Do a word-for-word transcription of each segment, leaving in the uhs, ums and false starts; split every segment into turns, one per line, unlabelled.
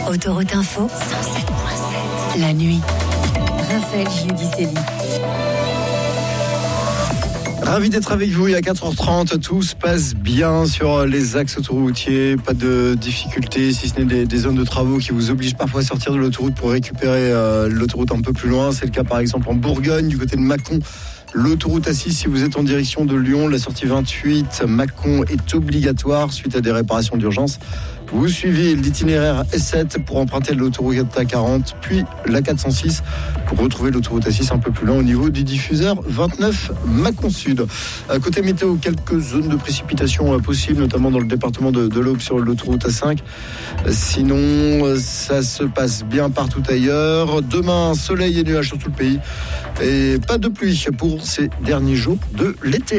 Autoroute Info, cent sept virgule sept. La nuit. Raphaël Giudicelli.
Ravi d'être avec vous, il y a quatre heures trente, tout se passe bien sur les axes autoroutiers, pas de difficultés, si ce n'est des, des zones de travaux qui vous obligent parfois à sortir de l'autoroute pour récupérer euh, l'autoroute un peu plus loin. C'est le cas par exemple en Bourgogne, du côté de Mâcon. L'autoroute A six, si vous êtes en direction de Lyon, la sortie vingt-huit, Mâcon est obligatoire suite à des réparations d'urgence. Vous suivez l'itinéraire S sept pour emprunter l'autoroute A quarante, puis la quatre cent six pour retrouver l'autoroute A six un peu plus loin au niveau du diffuseur vingt-neuf Mâcon Sud. À côté météo, quelques zones de précipitation possibles, notamment dans le département de, de l'Aube sur l'autoroute A cinq. Sinon, ça se passe bien partout ailleurs. Demain, soleil et nuages sur tout le pays. Et pas de pluie pour ces derniers jours de l'été.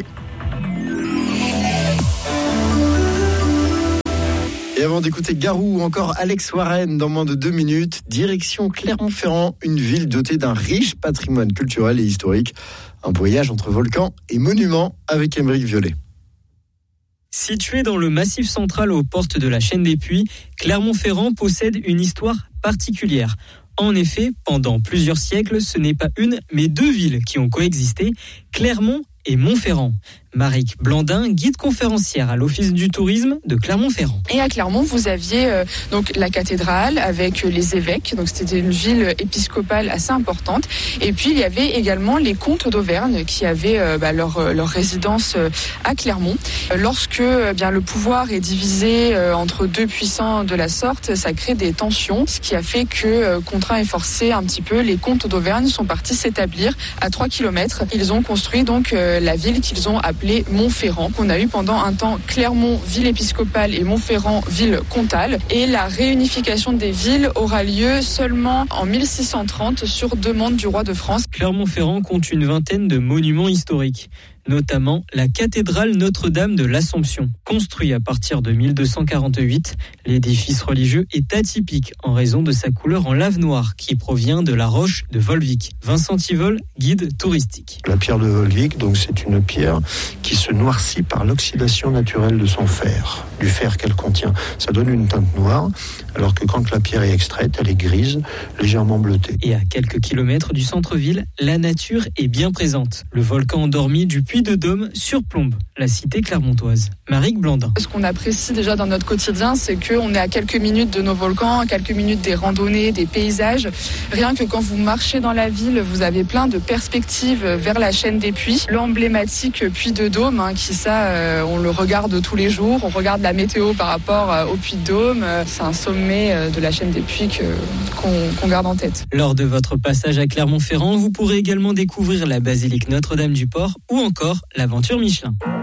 Et avant d'écouter Garou ou encore Alex Warren dans moins de deux minutes, direction Clermont-Ferrand, une ville dotée d'un riche patrimoine culturel et historique. Un voyage entre volcans et monuments avec Émeric Violet.
Situé dans le Massif central aux portes de la chaîne des Puys, Clermont-Ferrand possède une histoire particulière. En effet, pendant plusieurs siècles, ce n'est pas une, mais deux villes qui ont coexisté, Clermont et Montferrand. Maric Blandin, guide conférencière à l'Office du tourisme de Clermont-Ferrand.
Et à Clermont, vous aviez euh, donc la cathédrale avec les évêques, donc c'était une ville épiscopale assez importante. Et puis il y avait également les comtes d'Auvergne qui avaient euh, bah, leur, leur résidence euh, à Clermont. Lorsque euh, bien le pouvoir est divisé euh, entre deux puissants de la sorte, ça crée des tensions, ce qui a fait que, euh, contraint et forcé un petit peu, les comtes d'Auvergne sont partis s'établir à trois kilomètres. Ils ont construit donc euh, la ville qu'ils ont appelée Montferrand. On a eu pendant un temps Clermont, ville épiscopale, et Montferrand, ville comtale. Et la réunification des villes aura lieu seulement en mille six cent trente sur demande du roi de France.
Clermont-Ferrand compte une vingtaine de monuments historiques, notamment la cathédrale Notre-Dame de l'Assomption. Construit à partir de mille deux cent quarante-huit, l'édifice religieux est atypique en raison de sa couleur en lave noire qui provient de la roche de Volvic. Vincent Tivol, guide touristique.
La pierre de Volvic, donc c'est une pierre qui se noircit par l'oxydation naturelle de son fer, du fer qu'elle contient. Ça donne une teinte noire, alors que quand la pierre est extraite, elle est grise, légèrement bleutée.
Et à quelques kilomètres du centre-ville, la nature est bien présente. Le volcan endormi du Puy de Dôme surplombe la cité clermontoise. Maric Blandin.
Ce qu'on apprécie déjà dans notre quotidien, c'est qu'on est à quelques minutes de nos volcans, à quelques minutes des randonnées, des paysages. Rien que quand vous marchez dans la ville, vous avez plein de perspectives vers la chaîne des Puys. L'emblématique Puy de Dôme, hein, qui ça, euh, on le regarde tous les jours. On regarde la météo par rapport euh, au Puy de Dôme. C'est un sommet euh, de la chaîne des Puys que, qu'on, qu'on garde en tête.
Lors de votre passage à Clermont-Ferrand, vous pourrez également découvrir la basilique Notre-Dame du Port ou encore l'aventure Michelin.